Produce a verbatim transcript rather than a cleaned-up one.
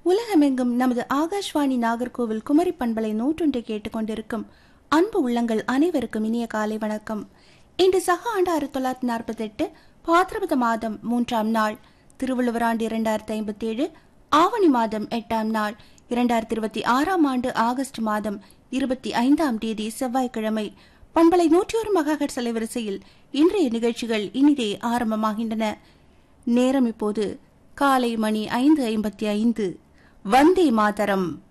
உலகமெங்கும் நமது ஆகாஷ்வாணி நாகர்கோவில் குமரி பண்பலை நூற்றொன்றை கேட்டுக்கொண்டிருக்கும் அன்பு உள்ளங்கள் அனைவருக்கும் இனிய காலை வணக்கம். இன்று சக ஆண்டு ஆயிரத்தி தொள்ளாயிரத்தி நாற்பத்தி எட்டு பாத்திரபத மாதம் மூன்றாம் நாள், திருவள்ளுவர் ஆண்டு இரண்டாயிரத்தி ஐம்பத்தி ஏழு ஆவணி மாதம் எட்டாம் நாள், இரண்டாயிரத்தி இருபத்தி ஆறாம் ஆண்டு ஆகஸ்ட் மாதம் இருபத்தி ஐந்தாம் தேதி செவ்வாய்க்கிழமை. பண்பலை நூற்றி ஒரு மெகாஹெர்ட்ஸ் அலைவரிசையில் இன்றைய நிகழ்ச்சிகள் இனிதே ஆரம்பமாகின்றன. நேரம் இப்போது காலை மணி ஐந்து ஐம்பத்தி ஐந்து. வந்தே மாதரம்.